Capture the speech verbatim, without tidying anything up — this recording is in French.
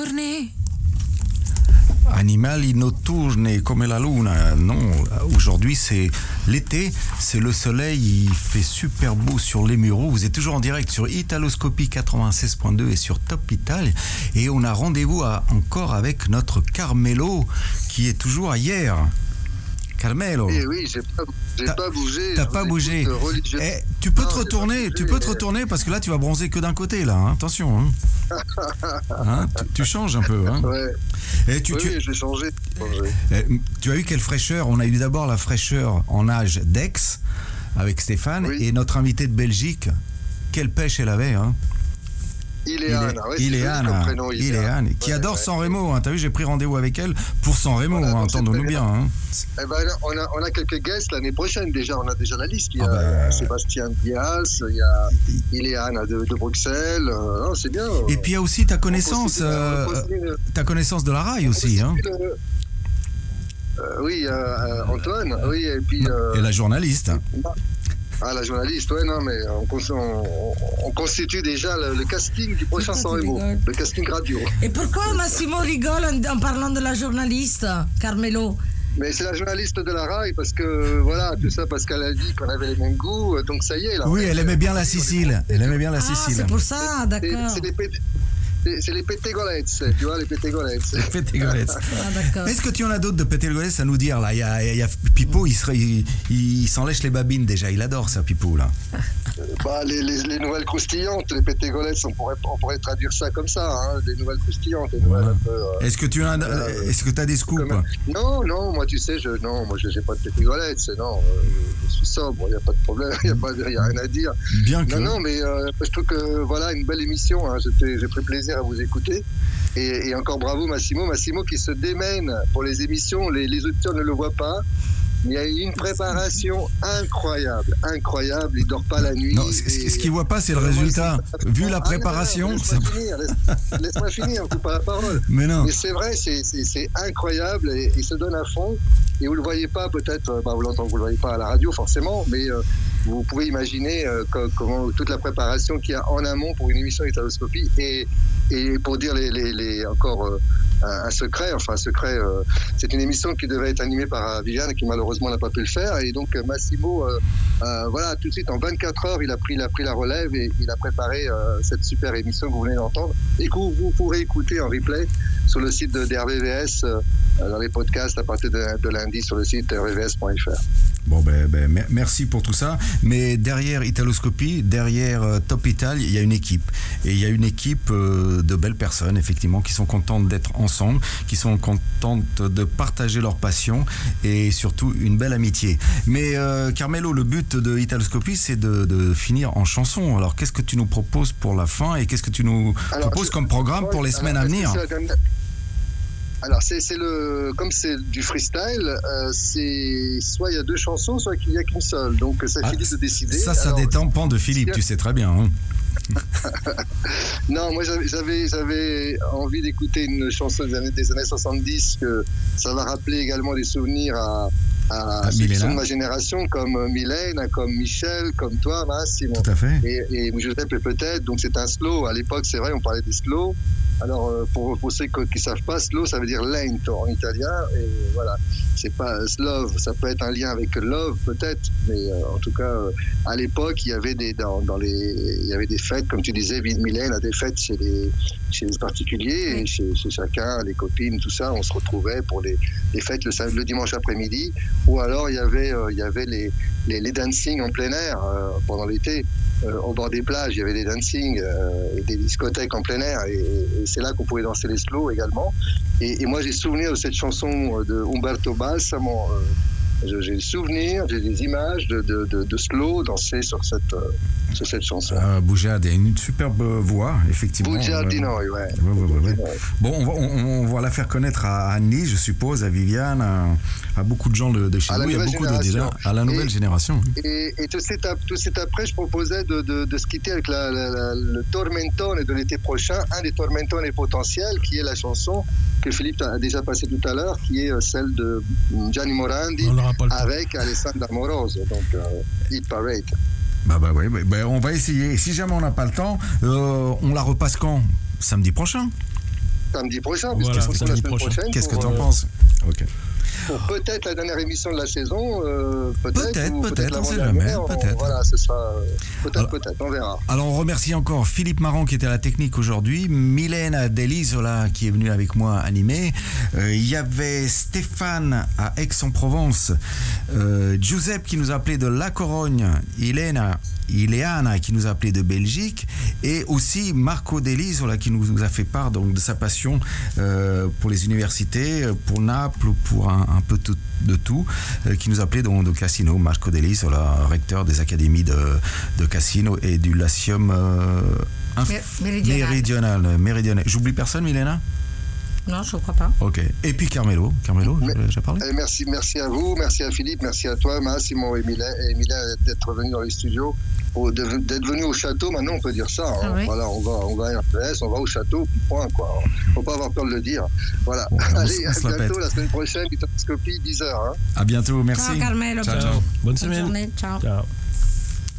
notturni. Animali notturni come la luna. Non, aujourd'hui c'est l'été, c'est le soleil, il fait super beau sur les Mureaux. Vous êtes toujours en direct sur Italoscopie quatre-vingt-seize point deux et sur Top Italia. Et on a rendez-vous à, encore avec notre Carmelo qui est toujours à hier. Carmelo. Eh oui, j'ai pas, j'ai T'as, pas bougé. T'as pas bougé. Eh, tu peux non, te retourner, bougé, tu peux te retourner parce que là tu vas bronzer que d'un côté là. Hein. Attention. Hein. Hein, tu, tu changes un peu. Hein. Ouais. Et tu, oui, tu, oui, je vais changer. Eh, tu as eu quelle fraîcheur? On a eu d'abord la fraîcheur en âge d'Aix avec Stéphane oui. Et notre invité de Belgique. Quelle pêche elle avait. Hein. Iléane, ouais, Iléane, Iléane, qui ouais, adore ouais. San Remo. Hein. T'as vu, j'ai pris rendez-vous avec elle pour San Remo. Voilà, hein, entendons-nous bien. Hein. Eh ben, on, a, on a quelques guests l'année prochaine déjà. On a déjà la liste. Il y a ah ben... Sébastien Diaz, il y a Iléane de, de Bruxelles. Euh, non, c'est bien. Et puis il y a aussi ta connaissance, euh, euh, ta connaissance de la rail aussi. Hein. Le, euh, oui, euh, Antoine. Oui, et puis. Euh, et la journaliste. Ah, la journaliste, ouais, non, mais on, on, on constitue déjà le, le casting du prochain San Remo, le casting radio. Et pourquoi Massimo rigole en, en parlant de la journaliste, Carmelo? Mais c'est la journaliste de la rail, parce que, voilà, tout ça, parce qu'elle a dit qu'on avait les mêmes goûts, donc ça y est, là. Oui, elle aimait bien la Sicile, elle aimait bien la ah, Sicile. C'est pour ça, d'accord. C'est, c'est les pétés. C'est, c'est les pettegolezze, tu vois, les pettegolezze. Les pettegolezze. Ah, est-ce que tu en as d'autres de pettegolezze à nous dire, là? Il y a, il y a Pipo, il, serait, il, il s'en lèche les babines déjà, il adore ça, Pipo, là. Bah, les, les, les nouvelles croustillantes, les pettegolezze, on pourrait, on pourrait traduire ça comme ça, hein, des nouvelles croustillantes. Des voilà. nouvelles un peu, euh, est-ce que tu as, euh, est-ce que tu as des scoops? comme, Non, non, moi, tu sais, je, non, moi, je n'ai pas de pettegolezze, non, euh, je suis sobre, il n'y a pas de problème, il n'y a, a rien à dire. Bien que... Non, non, mais euh, je trouve que, voilà, une belle émission, hein, j'ai pris plaisir à vous écouter. Et, et encore bravo Massimo, Massimo qui se démène pour les émissions, les, les auditeurs ne le voient pas. Il y a une préparation incroyable, incroyable, il dort pas la nuit. Non, ce, ce qu'il voit pas, c'est le résultat. Vu la préparation... Ah, non, non, laisse-moi ça... finir, laisse, laisse-moi finir, on coupe pas la parole. Mais non. Mais c'est vrai, c'est, c'est, c'est incroyable, et il se donne à fond. Et vous le voyez pas peut-être, bah vous l'entendez, vous le voyez pas à la radio forcément, mais euh, vous pouvez imaginer euh, comment toute la préparation qu'il y a en amont pour une émission d'Italoscopie. Et, et pour dire les, les, les encore euh, un, un secret, enfin un secret, euh, c'est une émission qui devait être animée par Viviane qui malheureusement n'a pas pu le faire. Et donc Massimo, euh, euh, voilà, tout de suite en vingt-quatre heures, il a pris, il a pris la relève et il a préparé euh, cette super émission que vous venez d'entendre et que vous, vous pourrez écouter en replay sur le site de, de R V V S, euh, dans les podcasts à partir de, de lundi sur le site r v v s point f r. Bon, ben, ben, merci pour tout ça. Mais derrière Italoscopie, derrière euh, Top Italia, il y a une équipe. Et il y a une équipe euh, de belles personnes, effectivement, qui sont contentes d'être ensemble, qui sont contentes de partager leur passion et surtout une belle amitié. Mais euh, Carmelo, le but de Italoscopie, c'est de, de finir en chanson. Alors, qu'est-ce que tu nous proposes pour la fin et qu'est-ce que tu nous alors, proposes je, comme programme pour les semaines alors, à venir? Alors, c'est, c'est le, comme c'est du freestyle, euh, c'est soit il y a deux chansons, soit qu'il n'y a qu'une seule. Donc, c'est à Philippe ah, de décider. Ça, ça Alors, dépend de Philippe, tu sais très bien. Hein. Non, moi, j'avais, j'avais, j'avais envie d'écouter une chanson des années, des années soixante-dix, que ça va rappeler également des souvenirs à, à, à ceux qui sont de ma génération, comme Mylène, comme Michel, comme toi, Massimo. Tout à fait. Et, et Giuseppe peut-être. Donc, c'est un slow. À l'époque, c'est vrai, on parlait des slow. Alors, pour, pour ceux qui ne savent pas, slow, ça veut dire lento en italien. Et voilà, c'est pas slove, ça peut être un lien avec love, peut-être. Mais euh, en tout cas, euh, à l'époque, il y avait des, dans, dans les, il y avait des fêtes, comme tu disais, Mylène a des fêtes chez les, chez les particuliers, et chez, chez chacun, les copines, tout ça. On se retrouvait pour les, les fêtes le, le dimanche après-midi. Ou alors, il y avait, euh, il y avait les, les, les dancing en plein air euh, pendant l'été. Euh, au bord des plages, il y avait des dancing euh, et des discothèques en plein air. Et, et c'est là qu'on pouvait danser les slow également. Et, et moi, j'ai souvenir de cette chanson de Umberto Balsamo. Euh, j'ai le souvenir, j'ai des images de, de, de, de slow danser sur cette, euh, sur cette chanson. Euh, Bugiardi a une superbe voix, effectivement. Bugiardino, ouais. ouais. ouais, ouais, ouais, ouais. Bon, on va, on, on va la faire connaître à Annie, je suppose, à Viviane, à, à beaucoup de gens de, de chez nous, il y a beaucoup de déjà à la nouvelle et, génération. Et, et tout de suite après, je proposais de, de, de se quitter avec la, la, la, le tormentone de l'été prochain, un des tormentones potentiels, qui est la chanson que Philippe a déjà passée tout à l'heure, qui est celle de Gianni Morandi avec Alessandra Amoroso, donc euh, Hit Parade. Bah bah oui, bah, bah, on va essayer. Si jamais on n'a pas le temps, euh, on la repasse quand? Samedi prochain. samedi prochain, Voilà, puisqu'ils sont la samedi semaine prochain. prochaine. Qu'est-ce que pour, tu en euh, penses? Ok. Pour peut-être la dernière émission de la saison, euh, peut-être. Peut-être, ou peut-être, on sait l'avant-dernière, jamais, on- peut-être. Voilà, ce sera. euh, Peut-être, Alors- peut-être, on verra. Alors on remercie encore Philippe Marron qui était à la technique aujourd'hui, Mylène Delisola qui est venue avec moi animer, Euh, il y avait Stéphane à Aix-en-Provence, euh, Giuseppe qui nous appelait de La Corogne, Ilena, Ileana qui nous appelait de Belgique, et aussi Marco Delisola qui nous, nous a fait part donc, de sa passion euh, pour les universités, pour Naples, pour un, un peu tout, de tout, euh, qui nous appelait donc de Cassino, Marco Delisola, recteur des académies de, de Cassino et du Lyceum euh, inf- Méridional. méridional. méridional. J'oublie personne, Milena? Non, je ne crois pas. Ok. Et puis Carmelo, Carmelo, Mais- j'ai parlé. Eh, merci, merci à vous, merci à Philippe, merci à toi, Massimo et Mylène, et Mylène d'être venu dans les studios, pour- de- d'être venu au château. Maintenant, on peut dire ça. hein. Ah oui. Voilà, on va, on va à R P S, on va au château, puis point, quoi. Faut pas avoir peur de le dire. Voilà. Bon, on Allez, se- on à se la bientôt pète. la semaine prochaine, Vitoscopie, dix heures. Hein. À bientôt, merci. Ciao Carmelo. Ciao, ciao. Bonne Bonne semaine. journée. Ciao. Ciao.